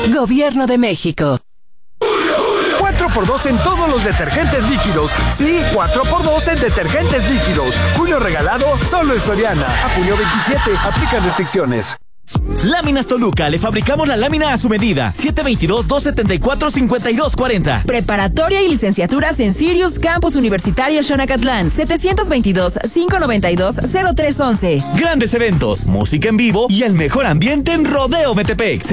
Gobierno de México. 4x2 en todos los detergentes líquidos. Sí, 4x2 en detergentes líquidos. Julio regalado solo en Soriana. A junio 27. Aplican restricciones. Láminas Toluca, le fabricamos la lámina a su medida. 722-274-5240. Preparatoria y licenciaturas en Sirius Campus Universitario Xonacatlán. 722-592-0311. Grandes eventos, música en vivo y el mejor ambiente en Rodeo Metepec.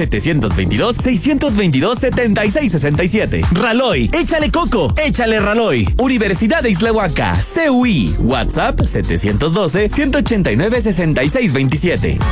722-622-7667. Raloy, échale coco, échale Raloy. Universidad de Ixtlahuaca, CUI. WhatsApp 712-189-6627.